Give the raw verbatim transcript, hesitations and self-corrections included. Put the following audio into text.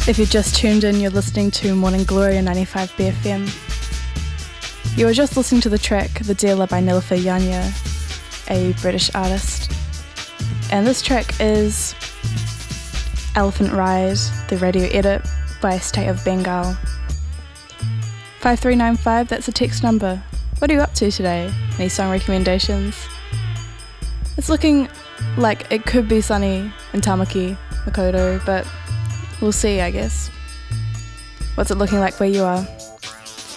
If you just tuned in, you're listening to Morning Glory on ninety-five B F M. You were just listening to the track The Dealer by Nilüfer Yanya, a British artist. And this track is Elephant Ride, the radio edit by State of Bengal. five three nine five, that's a text number. What are you up to today? Any song recommendations? It's looking like it could be sunny in Tamaki, Makoto, but we'll see, I guess. What's it looking like where you are?